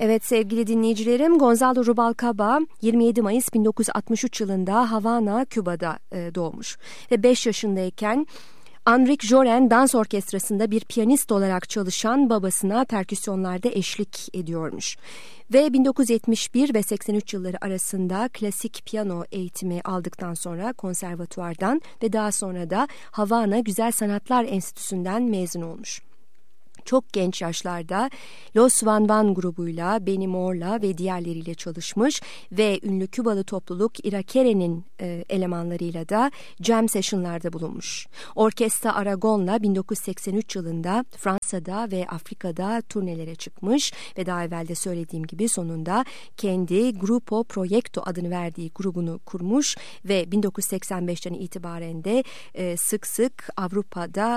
Evet sevgili dinleyicilerim, Gonzalo Rubalcaba 27 Mayıs 1963 yılında Havana, Küba'da doğmuş. Ve 5 yaşındayken Enrique Joren dans orkestrasında bir piyanist olarak çalışan babasına perküsyonlarda eşlik ediyormuş. Ve 1971 ve 83 yılları arasında klasik piyano eğitimi aldıktan sonra konservatuvardan ve daha sonra da Havana Güzel Sanatlar Enstitüsü'nden mezun olmuş. Çok genç yaşlarda Los Van Van grubuyla, Benny Moore'la ve diğerleriyle çalışmış ve ünlü Kübalı topluluk Iraquere'nin elemanlarıyla da jam session'larda bulunmuş. Orkestra Aragon'la 1983 yılında Fransa'da ve Afrika'da turnelere çıkmış ve daha evvel de söylediğim gibi sonunda kendi Grupo Proyecto adını verdiği grubunu kurmuş ve 1985'ten itibaren de sık sık Avrupa'da